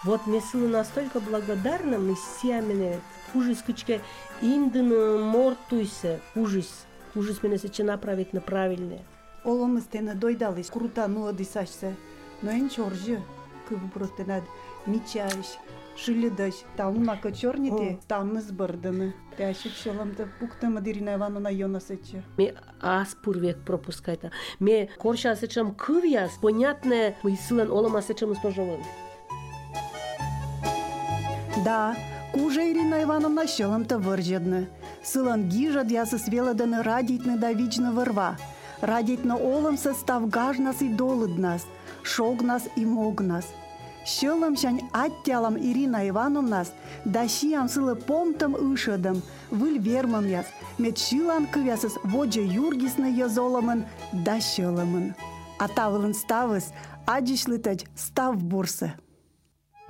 Вот мне сыла настолько благодарна, мы сиамene, ужас кычка, индын мортуйся, ужас меня сейчас направить на правильное. Оломыстена дойдалыш, крутану одысашся, но эн чоржы, кыбы просто над мечаешь, шилидаш, там мака черните, там избарданы. Пящик шоламда пуктама Ирина Ивановна Йонасыча. Ме аспурвек пропускайта. Ме корша сечам кывьяс, понятное, мы сылан олома сечам спожован. Да, кужа Ирина Ивановна шоламта выржедны. Сылан гижад ясы свеладаны радитны да вичны вырва. Радитны олым состав гажнас и долыднас, шогнас и могнас. Шолам шань аттялам Ирина Ивановнас, да шиям сылы помтам ышадам, выль вермам яс, мет шилан кывясыс воджа юргисны язоламын, да шоламын. А тавылын ставыс, аджишлытач став бурсы.